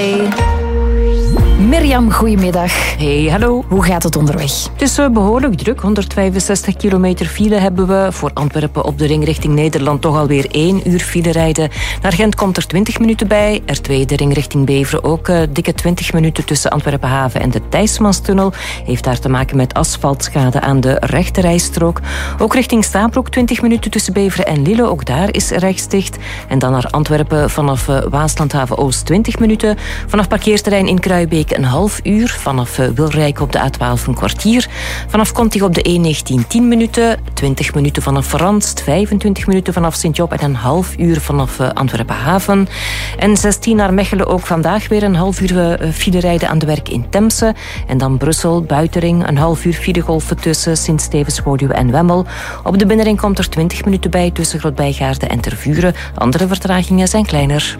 Mirjam, goedemiddag. Hey, hallo. Hoe gaat het onderweg? Het is behoorlijk druk. 165 kilometer file hebben we. Voor Antwerpen op de ring richting Nederland toch alweer 1 uur file rijden. Naar Gent komt er 20 minuten bij. R2, de ring richting Beveren, ook dikke 20 minuten tussen Antwerpen-Haven en de Thijsmanstunnel. Heeft daar te maken met asfaltschade aan de rechterrijstrook. Ook richting Stabroek 20 minuten tussen Beveren en Lille. Ook daar is rechts dicht. En dan naar Antwerpen vanaf Waaslandhaven Oost 20 minuten. Vanaf parkeerterrein in Kruibeek een half uur. Vanaf Wilrijk op de A12 een kwartier. Vanaf Contig op de E19 10 minuten. 20 minuten vanaf Verranst. 25 minuten vanaf Sint-Job en een half uur vanaf Antwerpen-Haven. En 16 naar Mechelen ook vandaag weer een half uur file rijden aan de werk in Temse. En dan Brussel, Buitenring, een half uur filegolven tussen Sint-Stevens-Woluwe en Wemmel. Op de binnenring komt er 20 minuten bij tussen Grootbijgaarden en Tervuren. Andere vertragingen zijn kleiner.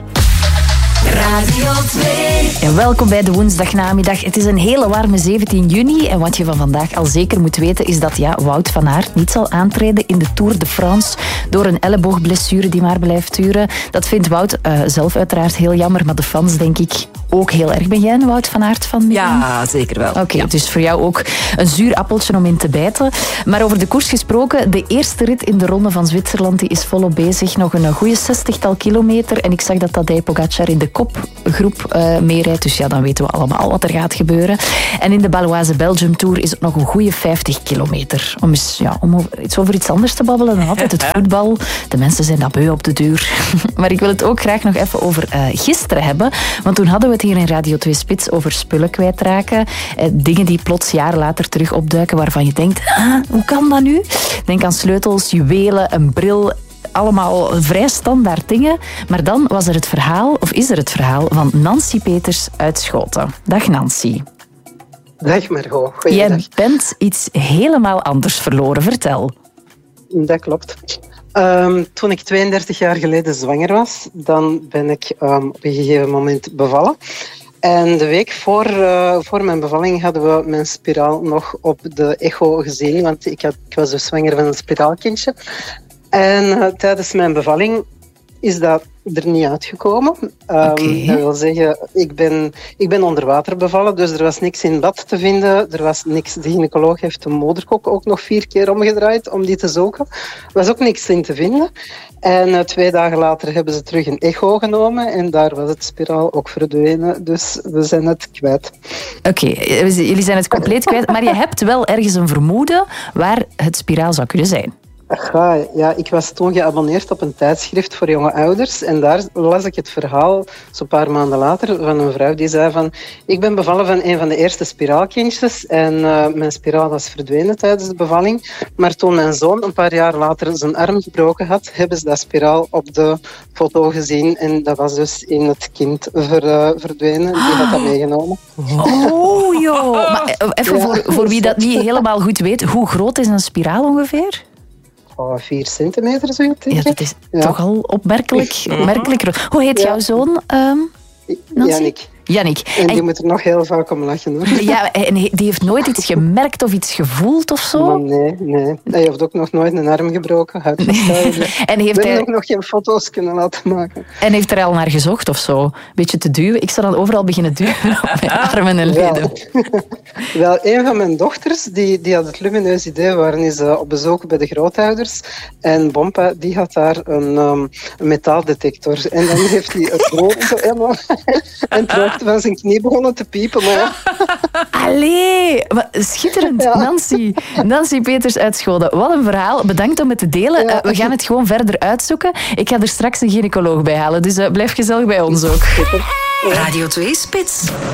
Radio 2. En welkom bij de woensdagnamiddag. Het is een hele warme 17 juni. En wat je van vandaag al zeker moet weten is dat Wout van Aert niet zal aantreden in de Tour de France door een elleboogblessure die maar blijft duren. Dat vindt Wout zelf uiteraard heel jammer, maar de fans denk ik ook heel erg. Ben jij een Wout van Aert fan? Ja, zeker wel. Oké, dus voor jou ook een zuur appeltje om in te bijten. Maar over de koers gesproken, de eerste rit in de Ronde van Zwitserland die is volop bezig. Nog een goede 60-tal kilometer. En ik zag dat Tadej Pogacar in de kopgroep meerijdt. Dus dan weten we allemaal wat er gaat gebeuren. En in de Baloise Belgium Tour is het nog een goede 50 kilometer. Om eens over iets anders te babbelen dan altijd het voetbal. De mensen zijn dat beu op de duur. Maar ik wil het ook graag nog even over gisteren hebben. Want toen hadden we het hier in Radio 2 Spits over spullen kwijtraken. Dingen die plots jaren later terug opduiken waarvan je denkt, hoe kan dat nu? Denk aan sleutels, juwelen, een bril. Allemaal vrij standaard dingen. Maar dan was er het verhaal, of is er het verhaal, van Nancy Peters uit Schoten. Dag Nancy. Dag Margot, goeiedag. Jij bent iets helemaal anders verloren, vertel. Dat klopt. Toen ik 32 jaar geleden zwanger was, dan ben ik op een gegeven moment bevallen. En de week voor mijn bevalling hadden we mijn spiraal nog op de echo gezien, want ik was dus zwanger van een spiraalkindje. En tijdens mijn bevalling is dat er niet uitgekomen. Dat wil zeggen, ik ben onder water bevallen, dus er was niks in bad te vinden. Er was niks. De gynaecoloog heeft de moederkok ook nog 4 keer omgedraaid om die te zoeken. Er was ook niks in te vinden. En 2 dagen later hebben ze terug een echo genomen en daar was het spiraal ook verdwenen. Dus we zijn het kwijt. Oké, jullie zijn het compleet kwijt, maar je hebt wel ergens een vermoeden waar het spiraal zou kunnen zijn. Ja, ik was toen geabonneerd op een tijdschrift voor jonge ouders en daar las ik het verhaal, zo'n paar maanden later, van een vrouw die zei van ik ben bevallen van een van de eerste spiraalkindjes en mijn spiraal was verdwenen tijdens de bevalling. Maar toen mijn zoon een paar jaar later zijn arm gebroken had, hebben ze dat spiraal op de foto gezien en dat was dus in het kind verdwenen. Die had dat meegenomen. Oh joh! Maar even voor wie dat niet helemaal goed weet, hoe groot is een spiraal ongeveer? 4 centimeter, zo denk ik. Ja, dat is toch al opmerkelijk groot. Hoe heet jouw zoon, Nancy? Jannik. En die moet er nog heel vaak om lachen, hoor. Ja, en die heeft nooit iets gemerkt of iets gevoeld of zo? Nee. Hij heeft ook nog nooit een arm gebroken. En heeft hij nog geen foto's kunnen laten maken. En heeft er al naar gezocht of zo? Een beetje te duwen. Ik zou dan overal beginnen duwen op mijn armen en leden. Wel, een van mijn dochters, die had het lumineus idee. We waren eens op bezoek bij de grootouders. En Bompa, die had daar een metaaldetector. En dan heeft hij het hoofd zo helemaal... en terug van zijn knie begonnen te piepen. Maar Allee, schitterend. Ja. Nancy Peters uit Schoten. Wat een verhaal. Bedankt om het te delen. We gaan het gewoon verder uitzoeken. Ik ga er straks een gynaecoloog bij halen, dus blijf gezellig bij ons ook. Radio 2 Spits.